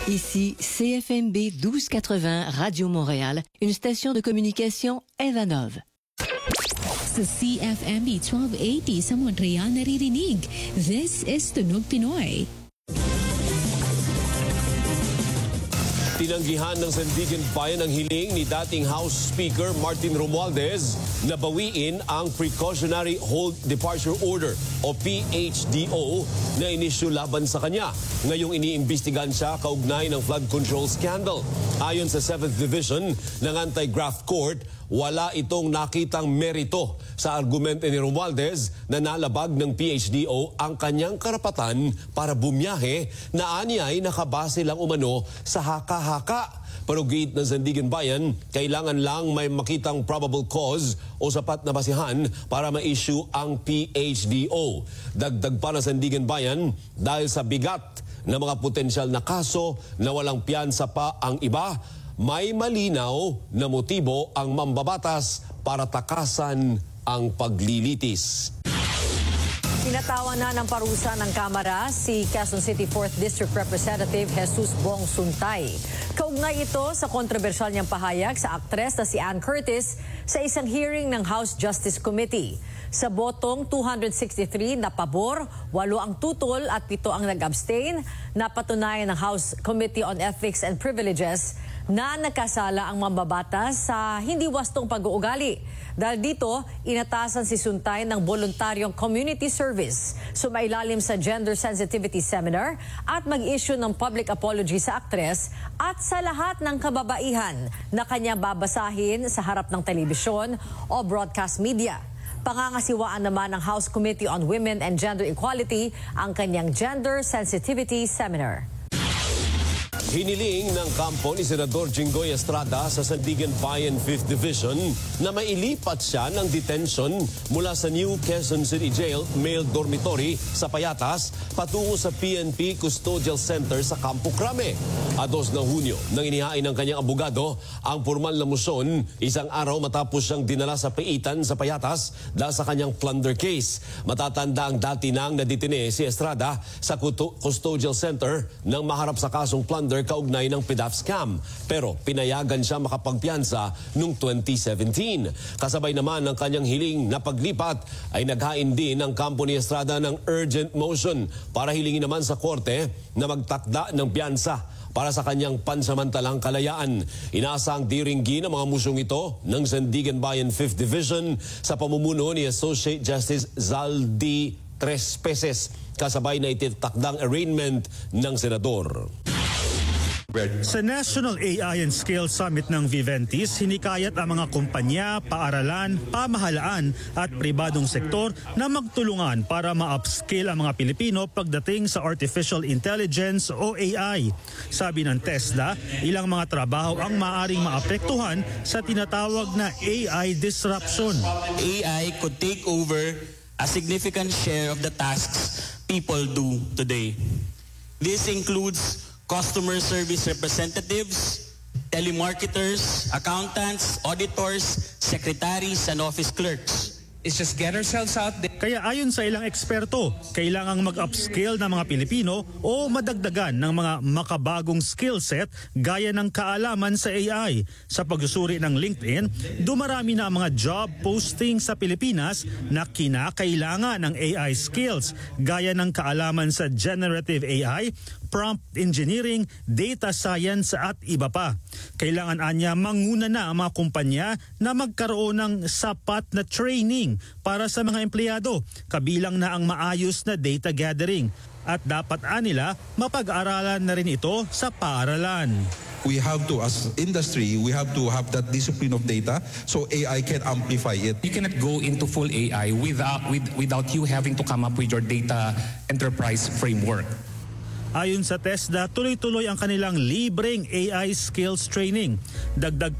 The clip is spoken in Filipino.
Ici CFMB 1280 Radio Montréal, une station de communication Evanov. Sa CFMB 1280 sa Montreal naririnig. This is Tunog Pinoy. Tinanggihan ng Sandigan Bayan ang hiling ni dating House Speaker Martin Romualdez na bawiin ang Precautionary Hold Departure Order o PHDO na inisyu laban sa kanya. Ngayong iniimbestigahan siya kaugnay ng flood control scandal. Ayon sa 7th Division ng Anti-Graft Court, wala itong nakitang merito sa argumento ni Romualdez na nalabag ng PHDO ang kanyang karapatan para bumiyahe na aniya ay nakabase lang umano sa haka-haka. Pero gate ng Sandigan Bayan, kailangan lang may makitang probable cause o sapat na basihan para ma-issue ang PHDO. Dagdag pa ng Sandigan Bayan, dahil sa bigat ng mga potensyal na kaso na walang piyansa pa ang iba, may malinaw na motibo ang mambabatas para takasan ang paglilitis. Pinatawan na ng parusa ng Kamara si Quezon City 4th District Representative Jesus Bong Suntay. Kaugnay ito sa kontrobersyal niyang pahayag sa aktres na si Ann Curtis sa isang hearing ng House Justice Committee. Sa botong 263 na pabor, 8 ang tutol at 7 ang nag-abstain, napatunayan ng House Committee on Ethics and Privileges na nagkasala ang mambabatas sa hindi wastong pag-uugali. Dahil dito, inatasan si Suntay ng voluntaryong community service, sumailalim sa gender sensitivity seminar at mag-issue ng public apology sa aktres at sa lahat ng kababaihan na kanya babasahin sa harap ng telebisyon o broadcast media. Pangangasiwaan naman ng House Committee on Women and Gender Equality ang kanyang gender sensitivity seminar. Hiniling ng kampo ni Senador Jinggoy Estrada sa Sandigan Bayan 5th Division na mailipat siya ng detention mula sa New Quezon City Jail Male Dormitory sa Payatas patungo sa PNP Custodial Center sa Campo Crame. A 2 ng Hunyo nang inihain ng kanyang abogado ang formal na motion isang araw matapos siyang dinala sa paitan sa Payatas dahil sa kanyang plunder case. Matatanda ang dati nang naditine si Estrada sa Custodial Center nang maharap sa kasong plunder kaugnay ng PDAF scam. Pero pinayagan siya makapagpiyansa noong 2017. Kasabay naman ng kanyang hiling na paglipat ay naghain din ng kampo ni Estrada ng urgent motion para hilingin naman sa korte na magtakda ng piyansa para sa kanyang pansamantalang kalayaan. Inaasang diringgin ang mga musong ito ng Sandigan Bayan 5th Division sa pamumuno ni Associate Justice Zaldi Trespeses kasabay na ititakdang arraignment ng senador. Sa National AI and Skills Summit ng Viventis, hinikayat ang mga kumpanya, paaralan, pamahalaan at pribadong sektor na magtulungan para ma-upskill ang mga Pilipino pagdating sa Artificial Intelligence o AI. Sabi ng TESDA, ilang mga trabaho ang maaring maapektuhan sa tinatawag na AI disruption. AI could take over a significant share of the tasks people do today. This includes customer service representatives, telemarketers, accountants, auditors, secretaries, and office clerks. It's just get ourselves out there. Kaya ayon sa ilang eksperto, kailangang mag-upskill ng mga Pilipino o madagdagan ng mga makabagong skill set gaya ng kaalaman sa AI. Sa pagsusuri ng LinkedIn, dumarami na ang mga job posting sa Pilipinas na kinakailangan ng AI skills gaya ng kaalaman sa generative AI, prompt engineering, data science at iba pa. Kailangan anya manguna na ang mga kumpanya na magkaroon ng sapat na training para sa mga empleyado, kabilang na ang maayos na data gathering. At dapat nila mapag-aralan na rin ito sa paaralan. We have to, as industry, we have to have that discipline of data so AI can amplify it. You cannot go into full AI without you having to come up with your data enterprise framework. Ayon sa TESDA, tuloy-tuloy ang kanilang libreng AI skills training. Dagdag